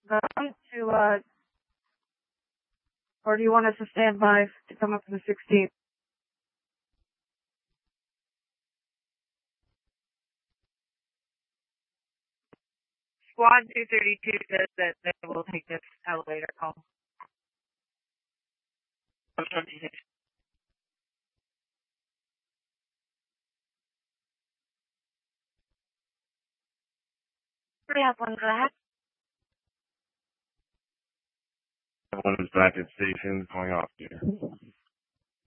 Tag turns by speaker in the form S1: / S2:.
S1: them or do you want us to stand by to come up to the 16th?
S2: Squad 232 says that they will take this elevator call.
S1: One, go ahead.
S3: One is back at station, going off here.